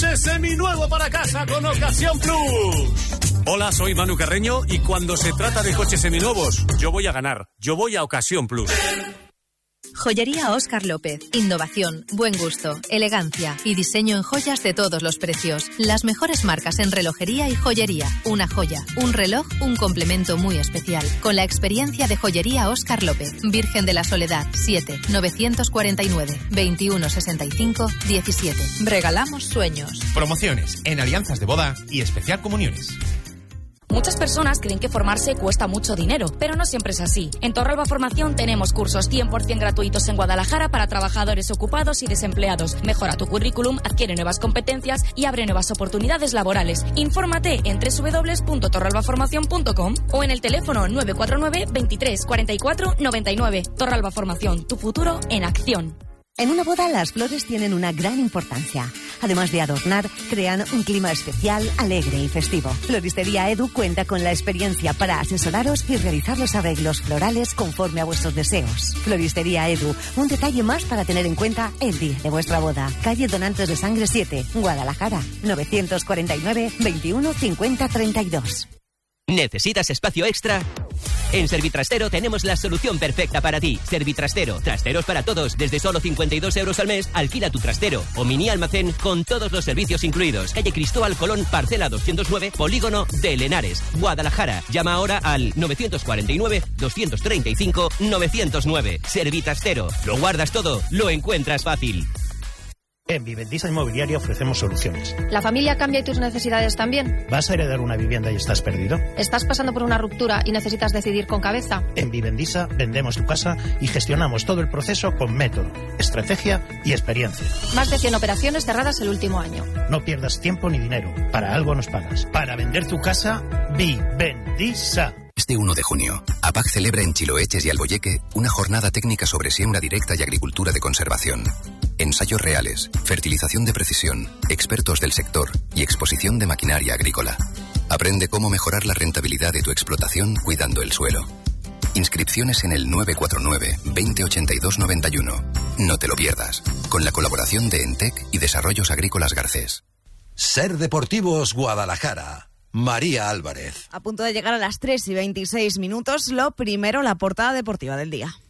coche seminuevo para casa con Ocasión Plus. Hola, soy Manu Carreño y cuando se trata de coches seminuevos, yo voy a ganar. Yo voy a Ocasión Plus. Joyería Óscar López. Innovación, buen gusto, elegancia y diseño en joyas de todos los precios. Las mejores marcas en relojería y joyería. Una joya, un reloj, un complemento muy especial. Con la experiencia de Joyería Óscar López. Virgen de la Soledad, 7 949 2165 17. Regalamos sueños. Promociones en alianzas de boda y especial comuniones. Muchas personas creen que formarse cuesta mucho dinero, pero no siempre es así. En Torralba Formación tenemos cursos 100% gratuitos en Guadalajara para trabajadores ocupados y desempleados. Mejora tu currículum, adquiere nuevas competencias y abre nuevas oportunidades laborales. Infórmate en www.torralbaformacion.com o en el teléfono 949 23 44 99. Torralba Formación, tu futuro en acción. En una boda las flores tienen una gran importancia. Además de adornar, crean un clima especial, alegre y festivo. Floristería Edu cuenta con la experiencia para asesoraros y realizar los arreglos florales conforme a vuestros deseos. Floristería Edu, un detalle más para tener en cuenta el día de vuestra boda. Calle Donantes de Sangre 7, Guadalajara, 949 21 50 32. ¿Necesitas espacio extra? En Servitrastero tenemos la solución perfecta para ti. Servitrastero, trasteros para todos. Desde solo 52 euros al mes, alquila tu trastero o mini almacén con todos los servicios incluidos. Calle Cristóbal Colón, parcela 209, Polígono de Lenares, Guadalajara. Llama ahora al 945-235-909. Servitrastero. Lo guardas todo, lo encuentras fácil. En Vivendisa Inmobiliaria ofrecemos soluciones. ¿La familia cambia y tus necesidades también? ¿Vas a heredar una vivienda y estás perdido? ¿Estás pasando por una ruptura y necesitas decidir con cabeza? En Vivendisa vendemos tu casa y gestionamos todo el proceso con método, estrategia y experiencia. Más de 100 operaciones cerradas el último año. No pierdas tiempo ni dinero. Para algo nos pagas. Para vender tu casa, Vivendisa. Este 1 de junio, APAC celebra en Chiloeches y Alboyeque una jornada técnica sobre siembra directa y agricultura de conservación. Ensayos reales, fertilización de precisión, expertos del sector y exposición de maquinaria agrícola. Aprende cómo mejorar la rentabilidad de tu explotación cuidando el suelo. Inscripciones en el 949 2082 91. No te lo pierdas. Con la colaboración de Entec y Desarrollos Agrícolas Garcés. Ser Deportivos Guadalajara. María Álvarez. A punto de llegar a las 3:26, lo primero, la portada deportiva del día.